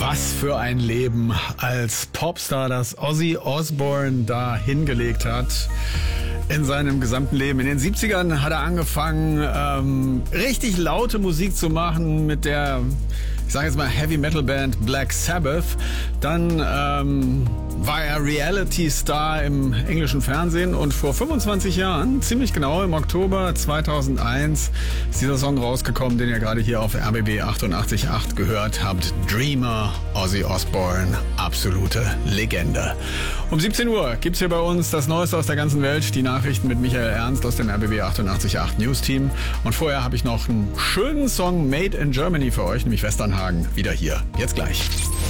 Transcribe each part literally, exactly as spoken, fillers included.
Was für ein Leben als Popstar, das Ozzy Osbourne da hingelegt hat in seinem gesamten Leben. In den siebzigern hat er angefangen, ähm, richtig laute Musik zu machen mit der, ich sage jetzt mal, Heavy Metal Band Black Sabbath. Dann ähm, war er Reality-Star im englischen Fernsehen und vor fünfundzwanzig Jahren, ziemlich genau im Oktober zweitausendeins, ist dieser Song rausgekommen, den ihr gerade hier auf R B B achtundachtzig Komma acht gehört habt. Dreamer, Ozzy Osbourne, absolute Legende. Um siebzehn Uhr gibt's hier bei uns das Neueste aus der ganzen Welt, die Nachrichten mit Michael Ernst aus dem R B B achtundachtzig Komma acht News Team. Und vorher habe ich noch einen schönen Song Made in Germany für euch, nämlich Westernhagen, wieder hier. Jetzt gleich.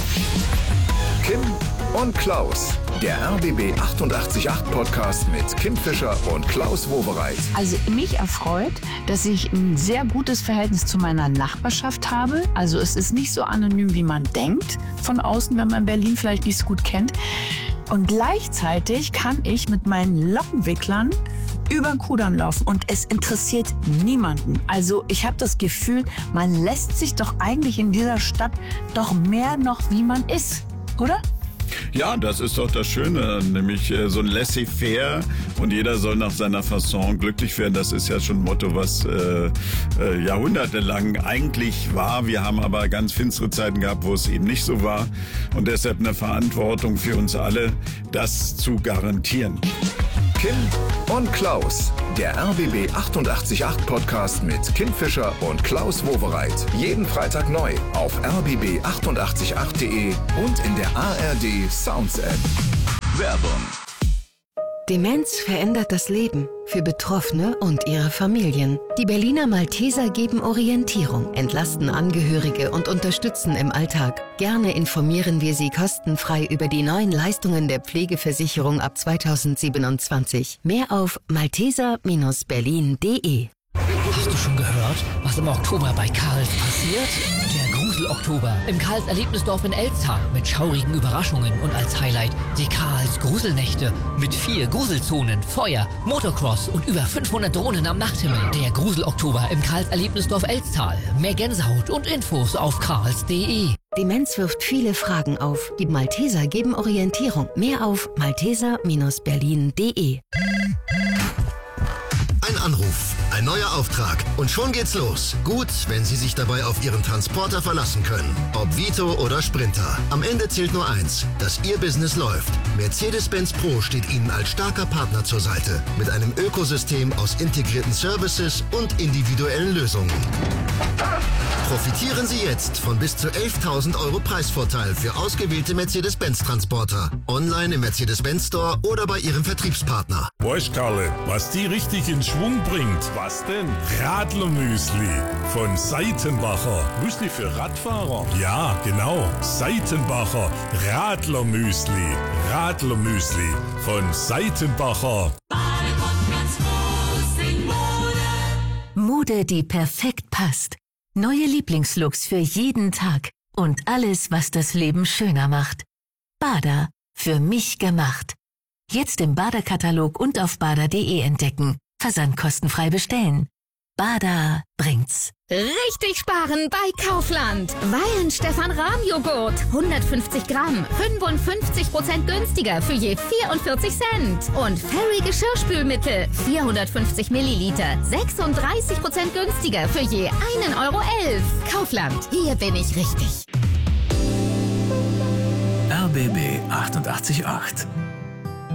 Kim und Klaus, der R B B achtundachtzig Komma acht Podcast mit Kim Fischer und Klaus Wowereit. Also mich erfreut, dass ich ein sehr gutes Verhältnis zu meiner Nachbarschaft habe. Also es ist nicht so anonym, wie man denkt von außen, wenn man Berlin vielleicht nicht so gut kennt. Und gleichzeitig kann ich mit meinen Lockenwicklern über den Kudamm laufen und es interessiert niemanden. Also ich habe das Gefühl, man lässt sich doch eigentlich in dieser Stadt doch mehr noch, wie man ist, oder? Ja, das ist doch das Schöne, nämlich äh, so ein Laissez-faire und jeder soll nach seiner Fasson glücklich werden. Das ist ja schon ein Motto, was äh, äh, jahrhundertelang eigentlich war. Wir haben aber ganz finstere Zeiten gehabt, wo es eben nicht so war und deshalb eine Verantwortung für uns alle, das zu garantieren. Kim und Klaus, der R B B achtundachtzig Komma acht Podcast mit Kim Fischer und Klaus Wowereit. Jeden Freitag neu auf r b b achtundachtzig Komma acht punkt de und in der A R D Sounds App. Werbung. Demenz verändert das Leben für Betroffene und ihre Familien. Die Berliner Malteser geben Orientierung, entlasten Angehörige und unterstützen im Alltag. Gerne informieren wir Sie kostenfrei über die neuen Leistungen der Pflegeversicherung ab zweitausendsiebenundzwanzig. Mehr auf malteser Bindestrich berlin punkt de. Hast du schon gehört, was im Oktober bei Karls passiert? Der Grusel-Oktober im Karls Erlebnisdorf in Elztal mit schaurigen Überraschungen und als Highlight die Karls Gruselnächte mit vier Gruselzonen, Feuer, Motocross und über fünfhundert Drohnen am Nachthimmel. Der Grusel-Oktober im Karls Erlebnisdorf Elztal. Mehr Gänsehaut und Infos auf karls punkt de. Demenz wirft viele Fragen auf. Die Malteser geben Orientierung. Mehr auf malteser Bindestrich berlin punkt de. Ein Anruf, ein neuer Auftrag und schon geht's los. Gut, wenn Sie sich dabei auf Ihren Transporter verlassen können. Ob Vito oder Sprinter. Am Ende zählt nur eins, dass Ihr Business läuft. Mercedes-Benz Pro steht Ihnen als starker Partner zur Seite. Mit einem Ökosystem aus integrierten Services und individuellen Lösungen. Profitieren Sie jetzt von bis zu elftausend Euro Preisvorteil für ausgewählte Mercedes-Benz-Transporter. Online im Mercedes-Benz Store oder bei Ihrem Vertriebspartner. Weißt Karle, was die richtig in Schwung bringt? Was denn? Radlermüsli von Seitenbacher. Müsli für Radfahrer? Ja, genau. Seitenbacher Radlermüsli. Radlermüsli von Seitenbacher. Mode, die perfekt passt. Neue Lieblingslooks für jeden Tag und alles, was das Leben schöner macht. Bader, für mich gemacht. Jetzt im Bader-Katalog und auf bader punkt de entdecken. Versandkostenfrei bestellen. Bader bringt's. Richtig sparen bei Kaufland. Weihenstephan-Rahm-Joghurt. hundertfünfzig Gramm. fünfundfünfzig Prozent günstiger für je vierundvierzig Cent. Und Fairy Geschirrspülmittel. vierhundertfünfzig Milliliter. sechsunddreißig Prozent günstiger für je einen Euro elf. Kaufland. Hier bin ich richtig. R B B achtundachtzig Komma acht